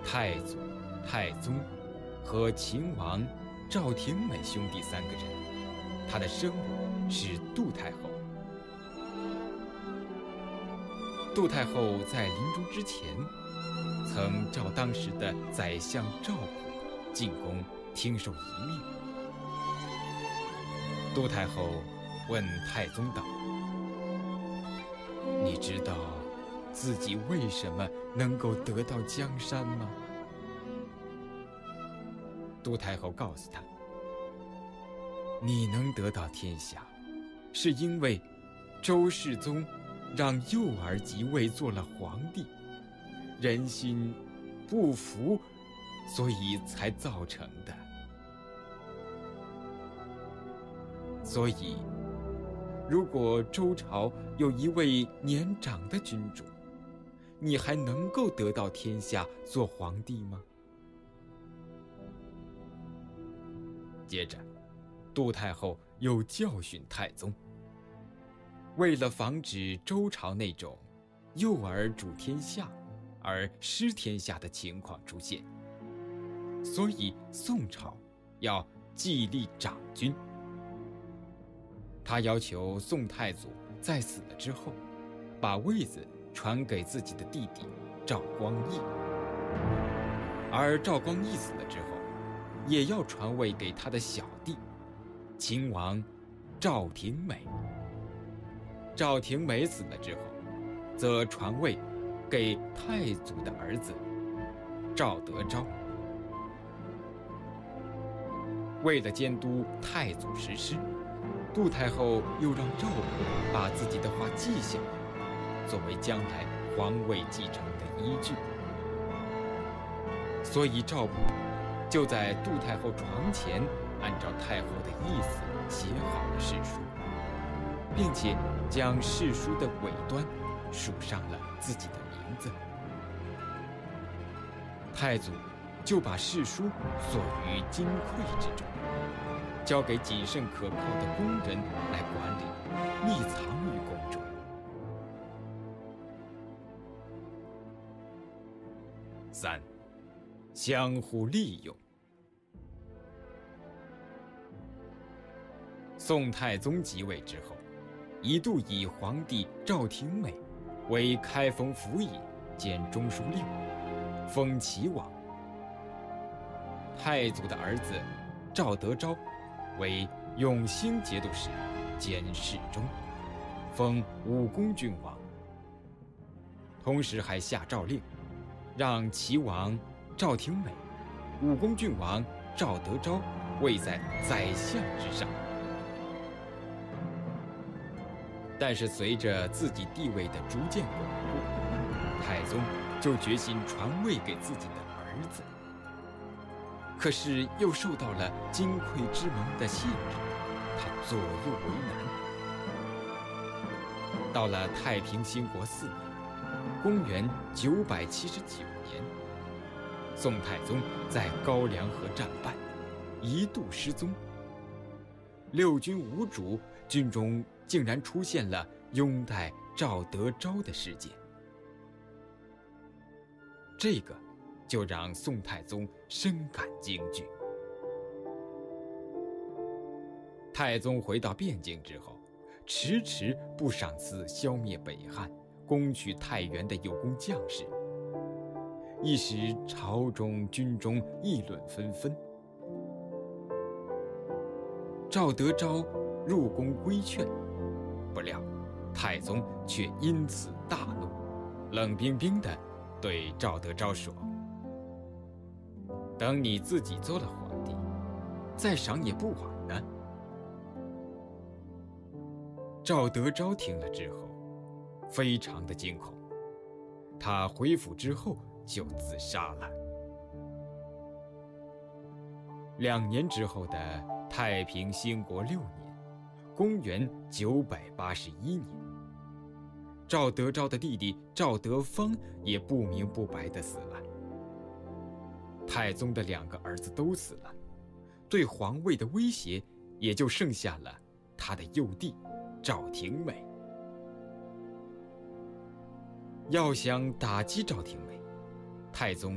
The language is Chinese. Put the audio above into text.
太祖、太宗和秦王赵廷美兄弟3个人，他的生母是杜太后。杜太后在临终之前，曾召当时的宰相赵普进宫听受遗命。杜太后问太宗道：“你知道自己为什么能够得到江山吗？”杜太后告诉他：“你能得到天下，是因为周世宗让幼儿即位做了皇帝，人心不服，所以才造成的。所以，如果周朝有一位年长的君主，你还能够得到天下做皇帝吗？”接着，杜太后又教训太宗，为了防止周朝那种幼儿主天下而失天下的情况出现，所以宋朝要既立长君。他要求宋太祖在死了之后，把位子传给自己的弟弟赵光义，而赵光义死了之后，也要传位给他的小弟秦王赵廷美。赵廷美死了之后，则传位给太祖的儿子赵德昭。为了监督太祖实施，杜太后又让赵普把自己的话记下来，作为将来皇位继承的依据。所以赵普就在杜太后床前，按照太后的意思写好了誓书，并且将誓书的尾端署上了自己的名字。太祖就把誓书锁于金匮之中，交给谨慎可靠的工人来管理，秘藏于宫中。3、相互利用。宋太宗即位之后，一度以皇帝赵廷美为开封府尹兼中书令，封齐王。太祖的儿子赵德昭为永兴节度使兼侍中，封武功郡王。同时还下诏令，让齐王赵廷美、武功郡王赵德昭位在宰相之上。但是随着自己地位的逐渐巩固，太宗就决心传位给自己的儿子。可是又受到了金匮之盟的限制，他左右为难。到了太平兴国4年，公元979年，宋太宗在高梁河战败，一度失踪。六军无主，军中竟然出现了拥戴赵德昭的事件。这个就让宋太宗深感惊惧。太宗回到汴京之后，迟迟不赏赐消灭北汉、攻取太原的有功将士，一时朝中军中议论纷纷。赵德昭入宫规劝，不料太宗却因此大怒，冷冰冰地对赵德昭说：“等你自己做了皇帝，再赏也不晚呢。”赵德昭听了之后，非常的惊恐，他回府之后就自杀了。2年之后的太平兴国6年，公元981年，赵德昭的弟弟赵德芳也不明不白地死了。太宗的2个儿子都死了，对皇位的威胁也就剩下了他的幼弟赵廷美。要想打击赵廷美，太宗